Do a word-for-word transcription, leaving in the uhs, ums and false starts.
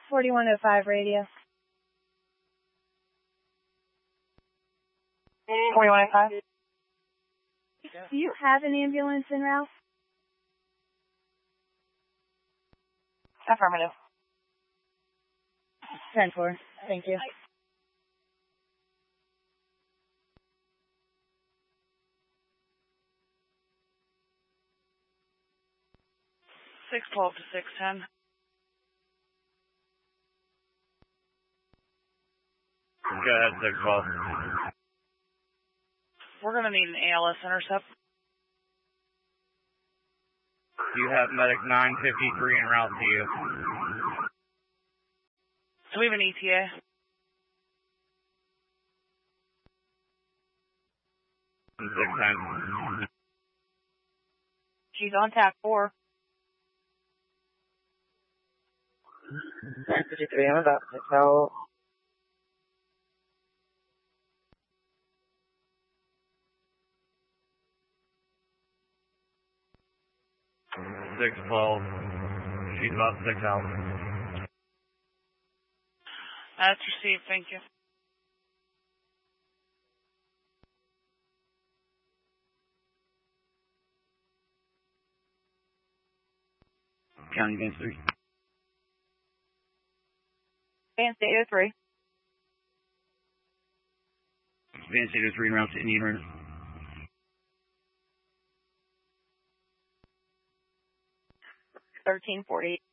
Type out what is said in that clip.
forty-one oh five radio. forty-one oh five. Do you have an ambulance en route? Affirmative. ten four. Thank you. six twelve to six ten. Go ahead, six twelve. We're going to need an A L S intercept. You have medic nine fifty-three en route to you. Do we have an E T A? six ten. She's on tack four. nine fifty-three, I'm about to tell. six twelve. She's about six out. That's received, thank you. County Advance three. Advance eight oh three. Advance eight oh three en route to Indian River. thirteen forty.